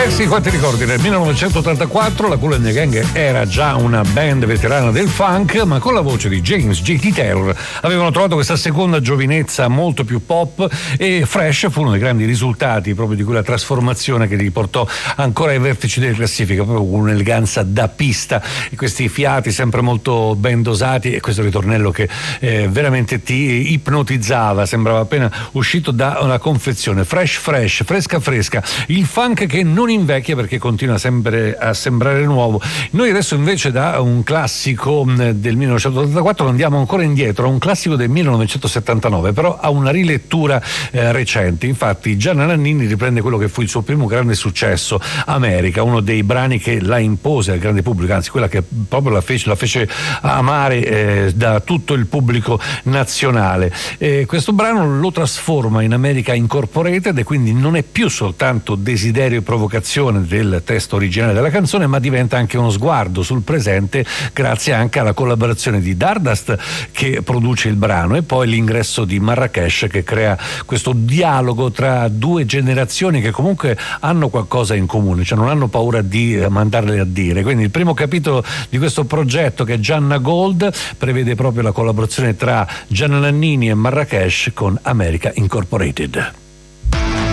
Sì, quanti ricordi? Nel 1984 la Kool and the Gang era già una band veterana del funk, ma con la voce di James J.T. Taylor avevano trovato questa seconda giovinezza molto più pop, e Fresh fu uno dei grandi risultati proprio di quella trasformazione che li portò ancora ai vertici delle classifiche, proprio con un'eleganza da pista e questi fiati sempre molto ben dosati, e questo ritornello che veramente ti ipnotizzava, sembrava appena uscito da una confezione. Fresh, fresca, il funk che non invecchia perché continua sempre a sembrare nuovo. Noi adesso invece da un classico del 1984 andiamo ancora indietro a un classico del 1979, però a una rilettura recente. Infatti Gianna Nannini riprende quello che fu il suo primo grande successo, America, uno dei brani che la impose al grande pubblico, anzi quella che proprio la fece amare da tutto il pubblico nazionale. Questo brano lo trasforma in America Incorporated, e quindi non è più soltanto desiderio e provocazione del testo originale della canzone, ma diventa anche uno sguardo sul presente, grazie anche alla collaborazione di Dardust che produce il brano, e poi l'ingresso di Marracash che crea questo dialogo tra due generazioni che comunque hanno qualcosa in comune, cioè non hanno paura di mandarle a dire. Quindi il primo capitolo di questo progetto, che è Gianna Gold, prevede proprio la collaborazione tra Gianna Nannini e Marracash con America Incorporated.